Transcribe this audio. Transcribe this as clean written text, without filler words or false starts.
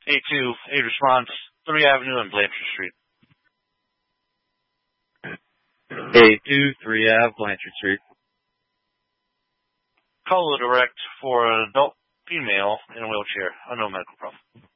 A2, a response, 3 Avenue and Blanchard Street. A2, 3 Ave, Blanchard Street. Call direct for an adult female in a wheelchair. Unknown medical problem.